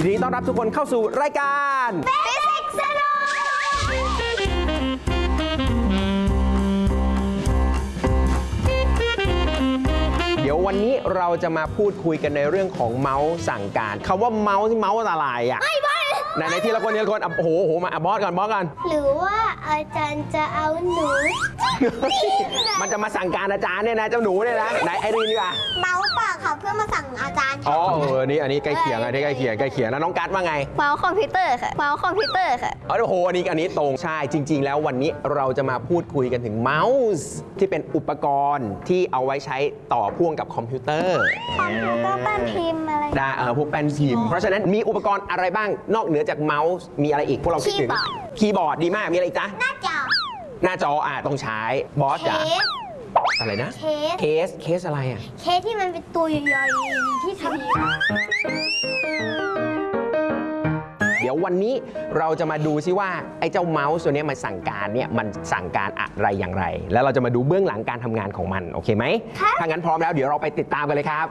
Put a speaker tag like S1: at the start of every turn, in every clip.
S1: ยินดีต้อนรับทุกคนเข้าสู่รายการฟิสิกส์สนุกเดี๋ยววันนี้เราจะมาพูดคุยกันในเรื่องของเมาส์สั่งการคำว่าเมาส์ที่เมาส์อะไรอ่ะในทีละคนโอ้โหมาบอสกัน
S2: หรือว่าอาจารย์จะเอาหนู
S1: มันจะมาสั่งการอาจารย์เนี่ยนะเจ้าหนูเนี่ยนะไหนไอรีนดีกว่า
S2: เมาส์ปากค่ะเพื่อมาสั่งอาจารย์
S1: อ๋ออันนี้ใกล้เคียงใกล้เคียงแล้วน้องกัสว่าไง
S2: เมาส์คอมพิวเตอร์ค่ะ
S1: โอ้โหอันนี้ตรงใช่จริงๆแล้ววันนี้เราจะมาพูดคุยกันถึงเมาส์ที่เป็นอุปกรณ์ที่เอาไว้ใช้ต่อพ่วงกับคอมพิวเตอร์
S2: แป้นพิมพ์อะไร
S1: ได้พวกแป้นพิมพ์เพราะฉะนั้นมีอุปกรณ์อะไรบ้างนอกเหนือจากเมาส์มีอะไรอีกพวกเราคิดถึงคีย์บอร์ดดีมากมีอะไรอีกจ๊ะหน้าจอต้องใช้บอสจ๋าอะไรนะเคสอะไรอ่ะ
S2: เคสที่มันเป็นตัวใหญ่ๆที่ทำ
S1: เดี๋ยววันนี้เราจะมาดูซิว่าไอ้เจ้าเมาส์ตัวนี้มันสั่งการเนี่ยมันสั่งการอะไรอย่างไรแล้วเราจะมาดูเบื้องหลังการทำงานของมันโอเคไหมถ้างั้นพร้อมแล้วเดี๋ยวเราไปติดตามกันเลยครับ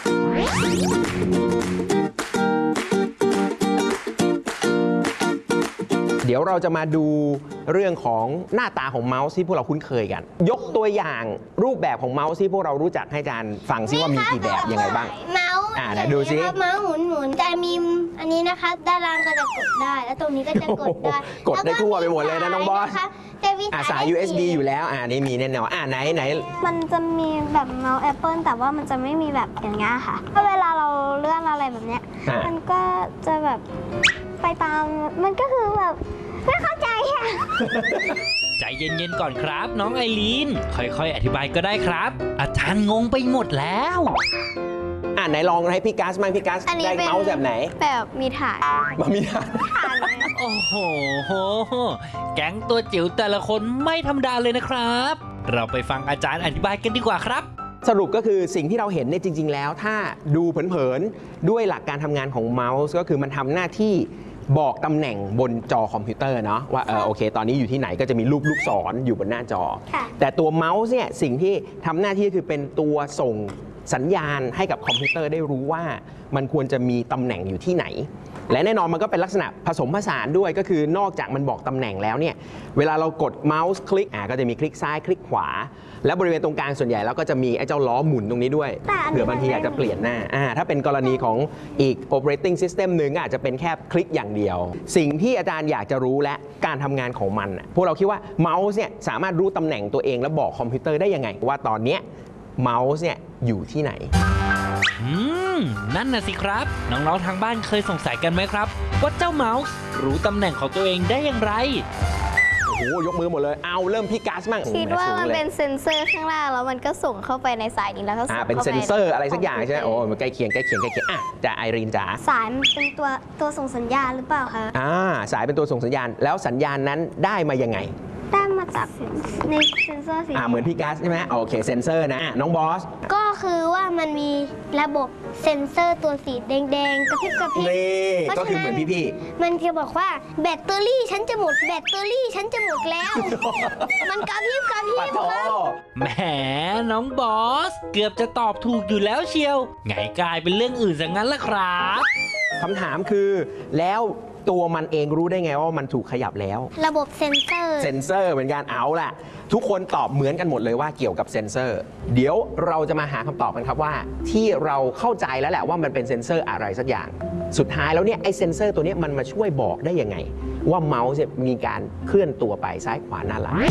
S1: เดี๋ยวเราจะมาดูเรื่องของหน้าตาของเมาส์ที่พวกเราคุ้นเคยกันยกตัวอย่างรูปแบบของเมาส์ที่พวกเรารู้จักให้อาจารย์ฟังซิว่ามีกี่แบบยังไงบ้าง
S2: เมาส์
S1: ไหนดูซิ
S2: เมาส์หมุนจะมีอันนี้นะคะด้านล่างก็จะกดได้แล้วตรงนี้ก็จะกดได้
S1: กดได้ทั่วไปหมดเลยนะน้องบอสสาย USB อยู่แล้วนี่มีแน่นอนไหน
S2: มันจะมีแบบเมาส์ Apple แต่ว่ามันจะไม่มีแบบอย่างเงี้ยค่ะก็เวลาเราเลื่อนอะไรแบบเนี้ยมันก็จะแบบไปตามมันก็คือแบบไม่เข้าใจค่ะ
S3: ใจเย็นๆก่อนครับน้องไอรีนค่อยๆอธิบายก็ได้ครับอาจารย์งงไปหมดแล้ว
S1: ไหนลองให้พี่กัสมั้งพี่กัสได้เมาส์แบบไหน
S2: แบบมีฐาน
S3: โอ้โหแก๊งตัวจิ๋วแต่ละคนไม่ธรรมดาเลยนะครับเราไปฟังอาจารย์อธิบายกันดีกว่าครับ
S1: สรุปก็คือสิ่งที่เราเห็นเนี่ยจริงๆแล้วถ้าดูเผินๆด้วยหลักการทำงานของเมาส์ก็คือมันทำหน้าที่บอกตำแหน่งบนจอคอมพิวเตอร์เนาะว่าโอเคตอนนี้อยู่ที่ไหนก็จะมีลูกศรอยู่บนหน้าจอแต่ตัวเมาส์เนี่ยสิ่งที่ทำหน้าที่คือเป็นตัวส่งสัญญาณให้กับคอมพิวเตอร์ได้รู้ว่ามันควรจะมีตำแหน่งอยู่ที่ไหนและแน่นอนมันก็เป็นลักษณะผสมผสานด้วยก็คือนอกจากมันบอกตำแหน่งแล้วเนี่ยเวลาเรากดเมาส์คลิกก็จะมีคลิกซ้ายคลิกขวาและบริเวณตรงกลางส่วนใหญ่แล้วก็จะมีไอ้เจ้าล้อหมุนตรงนี้ด้วยเผื่อบางทีอยากจะเปลี่ยนหน้าถ้าเป็นกรณีของอีก operating system หนึ่งอาจจะเป็นแค่คลิกอย่างเดียวสิ่งที่อาจารย์อยากจะรู้และการทำงานของมันพวกเราคิดว่าเมาส์เนี่ยสามารถรู้ตำแหน่งตัวเองและบอกคอมพิวเตอร์ได้ยังไงว่าตอนนี้เมาส์เนี่ยอยู่ที่ไหน
S3: นั่นน่ะสิครับน้องๆทางบ้านเคยสงสัยกันไหมครับว่าเจ้าเมาส์รู้ตำแหน่งของตัวเองได้อย่างไร
S1: โอ้โหยกมือหมดเลยเอาเริ่มพี่กัสมั่ง
S2: คิดว่ามันเป็นเซ็นเซอร์ข้างล่างแล้วมันก็ส่งเข้าไปในสายนี้แล้วก็ส่ง
S1: เป็นเซ็นเซอร์อะไรสักอย่างใช่ไหมโอ้มันใกล้เคียงจะไอรีนจ๋า
S2: สายมันเป็นตัวส่งสัญญาณหรือเปล่าคะ
S1: สายเป็นตัวส่งสัญญาณแล้วสัญญาณนั้นได้มายังไง
S2: ได้มาจากในเซ็นเซอร์สี
S1: เหมือนพี่กัสใช่ไหมโอเคเซ็นเซอร์นะน้องบอส
S2: ก็คือว่ามันมีระบบเซ็นเซอร์ตัวสีแดงๆกระพริบ
S1: นี่ก็คือเหมือนพี่
S2: มันจะบอกว่าแบตเตอรี่ฉันจะหมดแล้วมันกระพริบครับ
S3: แหมน้องบอสเกือบจะตอบถูกอยู่แล้วเชียวไงกลายเป็นเรื่องอื่นซะงั้นล่ะครับ
S1: คำถามคือแล้วตัวมันเองรู้ได้ไงว่ามันถูกขยับแล้ว
S2: ระบบเซ็นเซอ
S1: ร์เหมือนกันเอาล่ะทุกคนตอบเหมือนกันหมดเลยว่าเกี่ยวกับเซ็นเซอร์เดี๋ยวเราจะมาหาคำตอบกันครับว่าที่เราเข้าใจแล้วแหละว่ามันเป็นเซ็นเซอร์อะไรสักอย่างสุดท้ายแล้วเนี่ยไอ้เซ็นเซอร์ตัวนี้มันมาช่วยบอกได้ยังไงว่าเมาส์มีการเคลื่อนตัวไปซ้ายขวาหน้าหลัง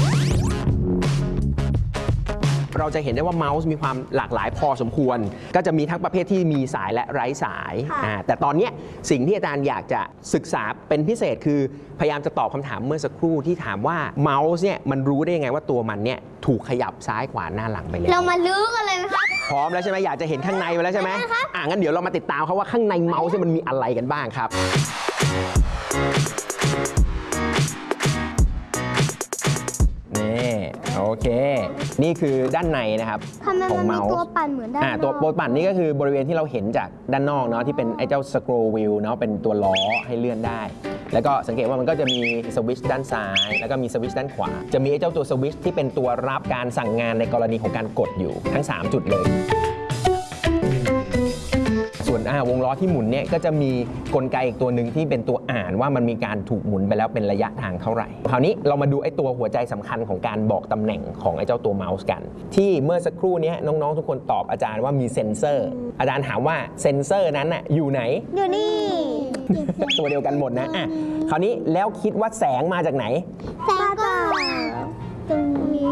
S1: เราจะเห็นได้ว่าเมาส์มีความหลากหลายพอสมควรก็จะมีทั้งประเภทที่มีสายและไร้สายแต่ตอนนี้สิ่งที่อาจารย์อยากจะศึกษาเป็นพิเศษคือพยายามจะตอบคำถามเมื่อสักครู่ที่ถามว่าเมาส์เนี่ยมันรู้ได้ยังไงว่าตัวมันเนี่ยถูกขยับซ้ายขวาหน้าหลังไปแล้ว
S2: เรามาลื้อกันเลยไหมครับ
S1: พร้อมแล้วใช่ไหมอยากจะเห็นข้างในไปแล้วใช่ไหมงั้นเดี๋ยวเรามาติดตามเขาว่าข้างในเมาส์มันมีอะไรกันบ้างครับโอเคนี่คือด้านในนะครับ
S2: ของเมาส์ตัวปั่นเหมือนด้านนอก
S1: ตัวปั่นนี่ก็คือบริเวณที่เราเห็นจากด้านนอกเนาะที่เป็นไอ้เจ้าสครอว์วิลเนาะเป็นตัวล้อให้เลื่อนได้แล้วก็สังเกตว่ามันก็จะมีสวิตช์ด้านซ้ายแล้วก็มีสวิตช์ด้านขวาจะมีไอ้เจ้าตัวสวิตช์ที่เป็นตัวรับการสั่งงานในกรณีของการกดอยู่ทั้ง3จุดเลยส่วนวงล้อที่หมุนเนี่ยก็จะมีกลไกอีกตัวหนึ่งที่เป็นตัวอ่านว่ามันมีการถูกหมุนไปแล้วเป็นระยะทางเท่าไหร่คราวนี้เรามาดูไอ้ตัวหัวใจสำคัญของการบอกตำแหน่งของไอ้เจ้าตัวเมาส์กันที่เมื่อสักครู่นี้น้องๆทุกคนตอบอาจารย์ว่ามีเซ็นเซอร์อาจารย์ถามว่าเซ็นเซอร์นั้นน่ะอยู่ไหน
S2: อยู่นี่
S1: ตัวเดียวกันหมดนะคราวนี้แล้วคิดว่าแสงมาจากไหน
S2: แสงก็ตรงนี้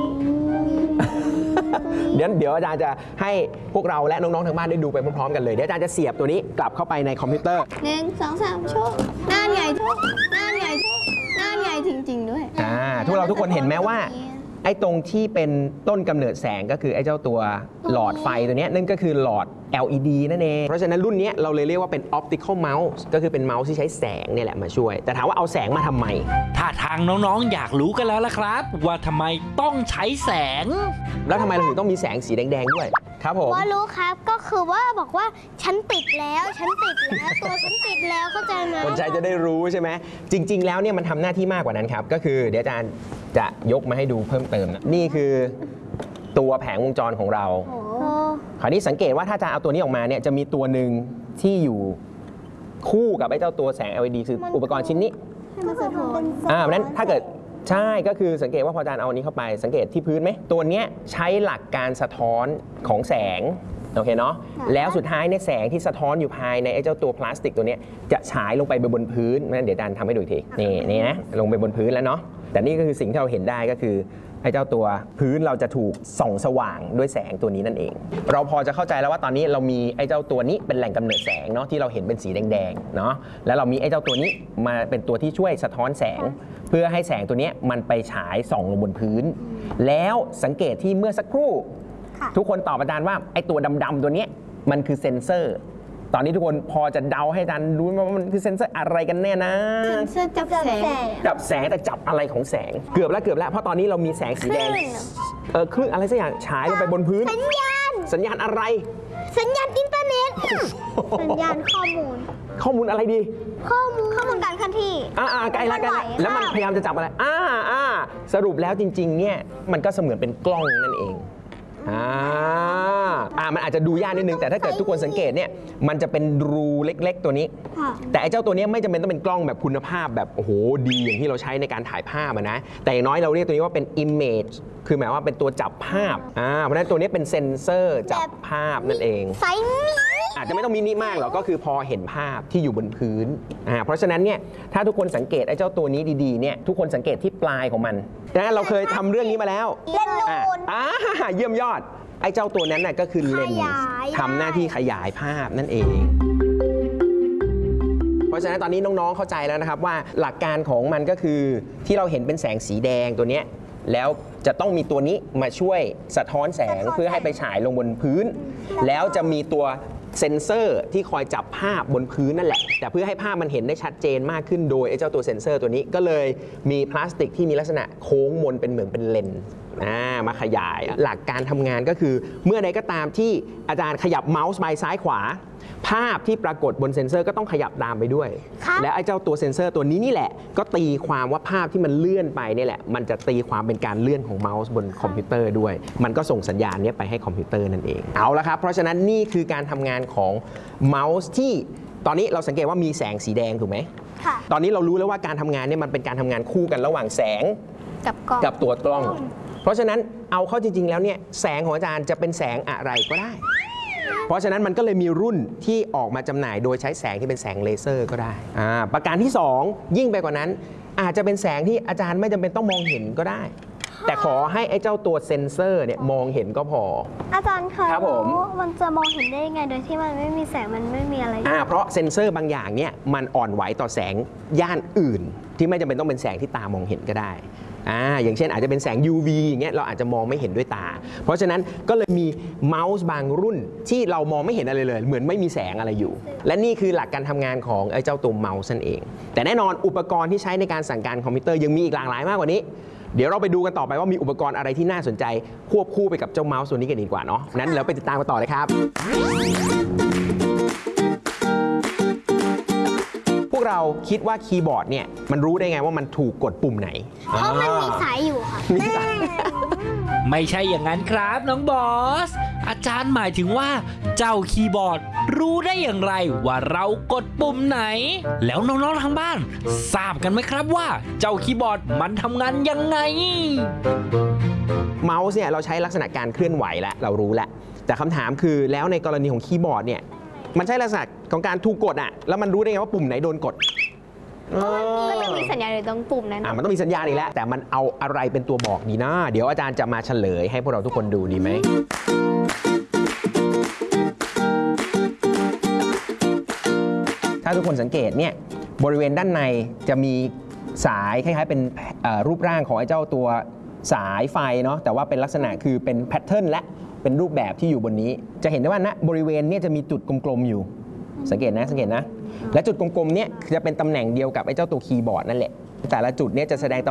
S1: เดี๋ยวอาจารย์จะให้พวกเราและน้องๆทางบ้านได้ดูไปพร้อมๆกันเลยเดี๋ยวอาจารย์จะเสียบตัวนี้กลับเข้าไปในคอมพิวเตอร์
S4: 1 2 3 โชว์น่านใหญ่ทุกน่านใหญ่ทุกน่านใหญ่จริงๆด้วย
S1: พวกเราทุกคนเห็นไหมว่าไอ้ตรงที่เป็นต้นกำเนิดแสงก็คือไอ้เจ้าตัวหลอดไฟตัวนี้นั่นก็คือหลอด LED นั่นเองเพราะฉะนั้นรุ่นนี้เราเลยเรียกว่าเป็น optical mouse ก็คือเป็นเมาส์ที่ใช้แสงเนี่ยแหละมาช่วยแต่ถามว่าเอาแสงมาทำไม
S3: ถ้าทางน้องๆอยากรู้กันแล้วล่ะครับ ว่าทำไมต้องใช้แสง
S1: แล้วทำไมเราถึงต้องมีแสงสีแดงๆด้วยครับผม
S2: ว่ารู้ครับก็คือว่าบอกว่าฉันติดแล้วตัวฉันติดแล้วเข้าใจไหม
S1: คนใช้จะได้รู้ใช่ไหมจริงๆแล้วเนี่ยมันทำหน้าที่มากกว่านั้นครับก็คือเดี๋ยวอาจารย์จะยกมาให้ดูเพิ่มเติมนะนี่คือตัวแผงวงจรของเรา คราวนี้สังเกตว่าถ้าจะเอาตัวนี้ออกมาเนี่ยจะมีตัวหนึ่งที่อยู่คู่กับไอ้เจ้าตัวแสง LED คืออุปกรณ์ชิ้นนี้
S2: มันสะท้อน
S1: เพราะฉะนั้นถ้าเกิดใช่ก็คือสังเกตว่าพออาจารย์เอาอันนี้เข้าไปสังเกตที่พื้นไหมตัวเนี้ยใช้หลักการสะท้อนของแสงโอเคเนาะแล้วสุดท้ายเนี่ยแสงที่สะท้อนอยู่ภายในไอ้เจ้าตัวพลาสติกตัวเนี้ยจะฉายลงไปบนพื้นนั่นเดี๋ยวอาจารย์ทำให้ดูอีกทีนี่นะลงไปบนพื้นแล้วเนาะแต่นี่ก็คือสิ่งที่เราเห็นได้ก็คือไอ้เจ้าตัวพื้นเราจะถูกส่องสว่างด้วยแสงตัวนี้นั่นเองเราพอจะเข้าใจแล้วว่าตอนนี้เรามีไอ้เจ้าตัวนี้เป็นแหล่งกำเนิดแสงเนาะที่เราเห็นเป็นสีแดงๆเนาะแล้วเรามีไอ้เจ้าตัวนี้มาเป็นตัวที่ช่วยสะท้อนแสงเพื่อให้แสงตัวนี้มันไปฉายส่องลงบนพื้นแล้วสังเกตที่เมื่อสักครู่ทุกคนตอบอาจารย์ว่าไอ้ตัวดำๆตัวนี้มันคือเซ็นเซอร์ตอนนี้ทุกคนพอจะเดาให้อาจารย์รู้ว่ามันคือเซ็นเซอร์อะไรกันแน่นะ
S4: เสื้อจับแสง
S1: จับแสงแต่จับอะไรของแสงเกือบแล้วเพราะตอนนี้เรามีแสงสีแดงคลื่นอะไรสักอย่างฉายลงไปบนพื้นสัญญาณอะไร
S2: สัญญาณอินเทอร์เน็ตสัญญาณข้อมูล
S1: อะไรดี
S2: ข้อมูลการเคลื่อนที่
S1: ใกล้แล้วแล้วมันพยายามจะจับอะไรสรุปแล้วจริงๆเนี่ยมันก็เสมือนเป็นกล้องนั่นเองมันอาจจะดูยากนิดนึงแต่ถ้าเกิดทุกคนสังเกตเนี่ยมันจะเป็นรูเล็กๆตัวนี้แต่ไอ้เจ้าตัวนี้ไม่จำเป็นต้องเป็นกล้องแบบคุณภาพแบบโอ้โหดีอย่างที่เราใช้ในการถ่ายภาพนะแต่อย่างน้อยเราเรียกตัวนี้ว่าเป็น image คือหมายว่าเป็นตัวจับภาพเพราะฉะนั้นตัวนี้เป็นเซ็นเซอร์จับภาพนั่นเอง
S2: ไซส์นี้
S1: อาจจะไม่ต้องมินิมากหรอกก็คือพอเห็นภาพที่อยู่บนพื้นเพราะฉะนั้นเนี่ยถ้าทุกคนสังเกตไอ้เจ้าตัวนี้ดีๆเนี่ยทุกคนสังเกตที่ปลายของมันนะเราเคยทำเรื่องนี้มาแล้ว
S2: เล่นนูน
S1: เยี่ยมยอดไอ้เจ้าตัวนั้นน่ะก็คือเลนส์ทำหน้าที่ขยายภาพนั่นเอง เพราะฉะนั้นตอนนี้น้องๆเข้าใจแล้วนะครับว่าหลักการของมันก็คือที่เราเห็นเป็นแสงสีแดงตัวเนี้ยแล้วจะต้องมีตัวนี้มาช่วยสะท้อนแสงเพื่อให้ไปฉายลงบนพื้น แล้วจะมีตัวเซ็นเซอร์ที่คอยจับภาพบนพื้นนั่นแหละแต่เพื่อให้ภาพมันเห็นได้ชัดเจนมากขึ้นโดยไอ้เจ้าตัวเซ็นเซอร์ตัวนี้ก็เลยมีพลาสติกที่มีลักษณะโค้งมนเป็นเหมือนเป็นเลนส์มาขยายหลักการทำงานก็คือเมื่อใดก็ตามที่อาจารย์ขยับเมาส์ไปซ้ายขวาภาพที่ปรากฏบนเซ็นเซอร์ก็ต้องขยับตามไปด้วยและไอ้เจ้าตัวเซ็นเซอร์ตัวนี้นี่แหละก็ตีความว่าภาพที่มันเลื่อนไปนี่แหละมันจะตีความเป็นการเลื่อนของเมาส์บนคอมพิวเตอร์ด้วยมันก็ส่งสัญญาณนี้ไปให้คอมพิวเตอร์นั่นเองเอาละครับเพราะฉะนั้นนี่คือการทำงานของเมาส์ที่ตอนนี้เราสังเกตว่ามีแสงสีแดงถูกไหมตอนนี้เรารู้แล้วว่าการทำงานเนี่ยมันเป็นการทำงานคู่กันระหว่างแสงกับตัวกล้องเพราะฉะนั้นเอาเข้าจริงๆแล้วเนี่ยแสงของอาจารย์จะเป็นแสงอะไรก็ได้เพราะฉะนั้นมันก็เลยมีรุ่นที่ออกมาจำหน่ายโดยใช้แสงที่เป็นแสงเลเซอร์ก็ได้ประการที่2ยิ่งไปกว่านั้นอาจจะเป็นแสงที่อาจารย์ไม่จำเป็นต้องมองเห็นก็ได้แต่ขอให้ไอ้เจ้าตัวเซ็นเซอร์เนี่ยมองเห็นก็พอ
S2: อาจารย์คะ
S1: ครับผม
S2: มันจะมองเห็นได้ยังไงโดยที่มันไม่มีแสงมันไม่มีอะไร
S1: เพราะเซ็นเซอร์บางอย่างเนี่ยมันอ่อนไหวต่อแสงย่านอื่นที่ไม่จำเป็นต้องเป็นแสงที่ตามองเห็นก็ได้อย่างเช่นอาจจะเป็นแสง UV อย่างเงี้ยเราอาจจะมองไม่เห็นด้วยตาเพราะฉะนั้นก็เลยมีเมาส์บางรุ่นที่เรามองไม่เห็นอะไรเลยเหมือนไม่มีแสงอะไรอยู่และนี่คือหลักการทำงานของไอ้เจ้าตัวเมาส์นั่นเองแต่แน่นอนอุปกรณ์ที่ใช้ในการสั่งการคอมพิวเตอร์ยังมีอีกหลากหลายมากกว่านี้เดี๋ยวเราไปดูกันต่อไปว่ามีอุปกรณ์อะไรที่น่าสนใจควบคู่ไปกับเจ้าเมาส์ตัวนี้กันดีกว่าเนาะนั้นเราไปติดตามกันต่อเลยครับพวกเราคิดว่าคีย์บอร์ดเนี่ยมันรู้ได้ไงว่ามันถูกกดปุ่มไหน
S2: เพราะมันมีสายอยู่ค่ะ
S1: มีสาย
S3: ไม่ใช่อย่างนั้นครับน้องบอสอาจารย์หมายถึงว่าเจ้าคีย์บอร์ดรู้ได้อย่างไรว่าเรากดปุ่มไหน แล้วน้องๆทางบ้านทราบกันไหมครับว่าเจ้าคีย์บอร์ดมันทำงานยังไง
S1: เมาส์เนี่ยเราใช้ลักษณะการเคลื่อนไหวแล้วเรารู้แล้วแต่คำถามคือแล้วในกรณีของคีย์บอร์ดเนี่ยมันใช้ลักษณะของการถูกกดอะแล้วมันรู้ได้ไงว่าปุ่มไหนโดนกด
S4: ก็จะมีสัญญาณอยู่ตรงปุ่มนั้น
S1: มันต้องมีสัญญาณอีกแล้วแต่มันเอาอะไรเป็นตัวบอกดีนะเดี๋ยวอาจารย์จะมาเฉลยให้พวกเราทุกคนดูดีไหมถ้าทุกคนสังเกตเนี่ยบริเวณด้านในจะมีสายคล้ายๆเป็นรูปร่างของไอ้เจ้าตัวสายไฟเนาะแต่ว่าเป็นลักษณะคือเป็นแพทเทิร์นและเป็นรูปแบบที่อยู่บนนี้จะเห็นได้ว่าณบริเวณเนี่ยจะมีจุดกลมๆอยู่สังเกตนะและจุดกลมๆเนี่ยจะเป็นตำแหน่งเดียวกับไอ้เจ้าตัวคีย์บอร์ดนั่นแหละแต่ละจุดเนี่ยจะแสดง